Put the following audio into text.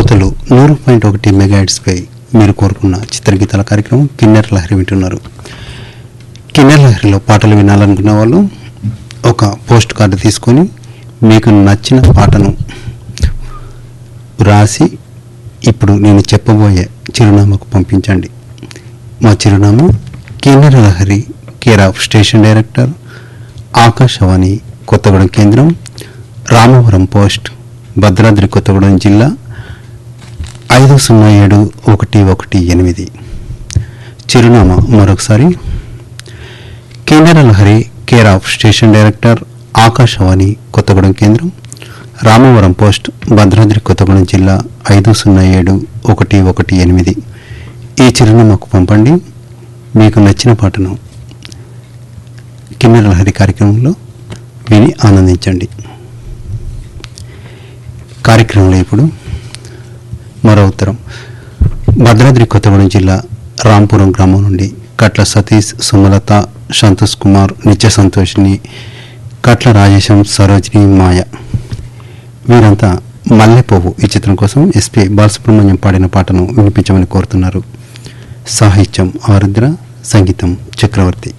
శ్రోతలు 100.1 మెగాహెర్ట్జ్పై మీరు కోరుకున్న చిత్రగీతాల కార్యక్రమం కిన్నెర లహరి వింటున్నారు. కిన్నెర లహరిలో పాటలు వినాలనుకున్న వాళ్ళు ఒక పోస్ట్ కార్డు తీసుకొని మీకు నచ్చిన పాటను రాసి ఇప్పుడు నేను చెప్పబోయే చిరునామాకు పంపించండి. మా చిరునామా కిన్నెర Lahari, care of station director, Akashvani, Kothagudem కేంద్రం, రామవరం పోస్ట్, భద్రాద్రి కొత్తగూడెం జిల్లా 507118. చిరునామా మరొకసారి కిన్నెర Lahari, care of station director, Akashvani, Kothagudem కేంద్రం, రామవరం పోస్ట్, భద్రాద్రి కొత్తగూడెం జిల్లా 507118. ఈ చిరునామాకు పంపండి. మీకు నచ్చిన పాటను కిన్నెర లహరి కార్యక్రమంలో విని ఆనందించండి. కార్యక్రమంలో ఇప్పుడు మరో ఉత్తరం. భద్రాద్రి కొత్తగూడెం జిల్లా రాంపురం గ్రామం నుండి కట్ల సతీష్, సుమలత, సంతోష్ కుమార్, నిత్య సంతోషిని, కట్ల రాజేశం, సరోజిని, మాయ వీరంతా మల్లెపువ్వు ఈ చిత్రం కోసం ఎస్పి బాలసుబ్రహ్మణ్యం పాడిన పాటను వినిపించమని కోరుతున్నారు. సాహిత్యం ఆరుద్ర, సంగీతం చక్రవర్తి.